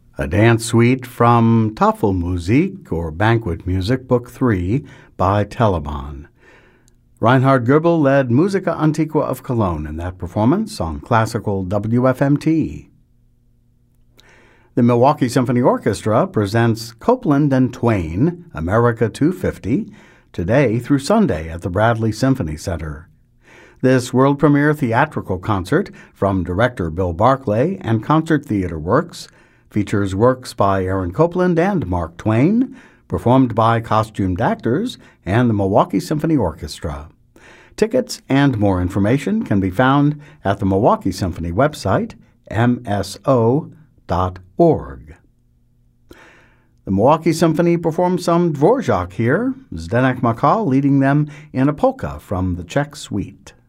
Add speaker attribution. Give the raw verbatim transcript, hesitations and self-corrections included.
Speaker 1: A dance suite from Tafelmusik, or Banquet Music, Book three, by Telemann. Reinhard Goebel led Musica Antiqua of Cologne in that performance on classical W F M T. The Milwaukee Symphony Orchestra presents Copland and Twain, America two fifty, today through Sunday at the Bradley Symphony Center. This world premiere theatrical concert from director Bill Barclay and Concert Theater Works features works by Aaron Copland and Mark Twain, performed by costumed actors and the Milwaukee Symphony Orchestra. Tickets and more information can be found at the Milwaukee Symphony website, m s o dot org. The Milwaukee Symphony performed some Dvorak here, Zdenek Makal leading them in a polka from the Czech Suite.